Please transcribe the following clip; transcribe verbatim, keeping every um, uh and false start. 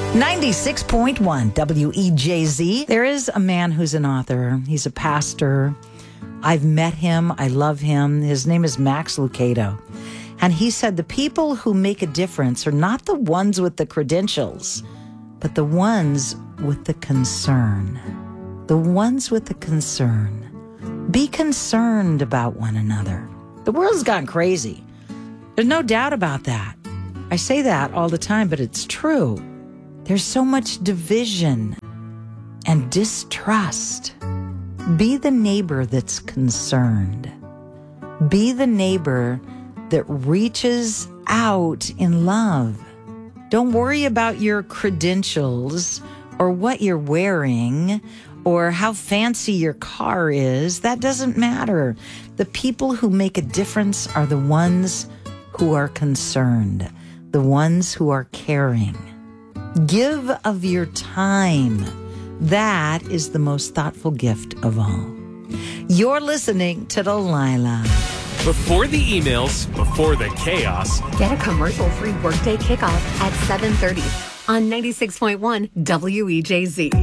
ninety-six point one W E J Z. There is a man who's an author. He's a pastor. I've met him. I love him. His name is Max Lucado. And he said the people who make a difference are not the ones with the credentials, but the ones with the concern. The ones with the concern. Be concerned about one another. The world's gone crazy. There's no doubt about that. I say that all the time, but it's true. There's so much division and distrust. Be the neighbor that's concerned. Be the neighbor that reaches out in love. Don't worry about your credentials or what you're wearing or how fancy your car is. That doesn't matter. The people who make a difference are the ones who are concerned, the ones who are caring. Give of your time. That is the most thoughtful gift of all. You're listening to Delilah. Before the emails, before the chaos. Get a commercial-free workday kickoff at seven thirty on ninety-six point one W E J Z.